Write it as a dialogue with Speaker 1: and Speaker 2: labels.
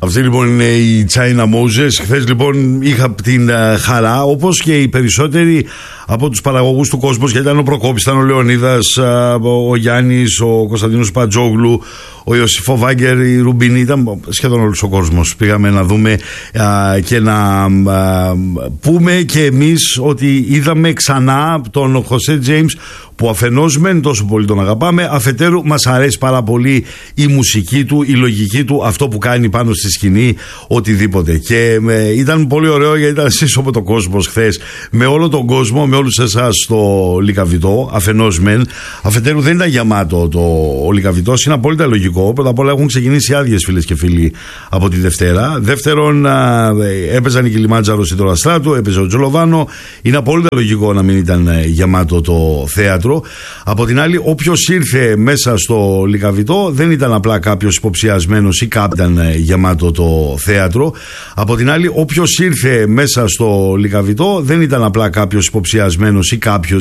Speaker 1: Αυτή λοιπόν είναι η China Moses. Χθες λοιπόν είχα την χαρά, όπως και οι περισσότεροι από τους παραγωγούς του κόσμου, γιατί ήταν ο Προκόπης, ήταν ο Λεωνίδας, ο Γιάννης, ο Κωνσταντίνος Πατζόγλου, ο Ιωσήφο Βάγκερ, η Ρουμπίνη, ήταν σχεδόν όλος ο κόσμος. Πήγαμε να δούμε και να πούμε και εμείς ότι είδαμε ξανά τον Χωσέ Τζέιμς, που αφενός μεν τόσο πολύ τον αγαπάμε, αφετέρου μας αρέσει πάρα πολύ η μουσική του, η λογική του, αυτό που κάνει πάνω στη σκηνή, οτιδήποτε. Και ήταν πολύ ωραίο, γιατί ήταν σύσσωμο το κόσμος χθες, με όλο τον κόσμο, με όλους εσάς στο Λυκαβητό, αφενός μεν, αφετέρου δεν ήταν γεμάτο ο Λυκαβητός, είναι απόλυτα λογικό. Πρώτα απ' όλα έχουν ξεκινήσει άδειες, φίλες και φίλοι, από τη Δευτέρα. Δεύτερον, έπαιζαν οι Κιλιμάντζαρο Ιτοραστράτου, έπαιζε ο Τζολοβάνο, είναι απόλυτα λογικό να μην ήταν γεμάτο το θέατρο. Από την άλλη, όποιος ήρθε μέσα στο Λυκαβητό δεν ήταν απλά κάποιος υποψιασμένος ή ήταν γεμάτο το θέατρο. Από την άλλη, όποιος ήρθε μέσα στο Λυκαβητό δεν ήταν απλά κάποιος υποψιασμένος ή κάποιος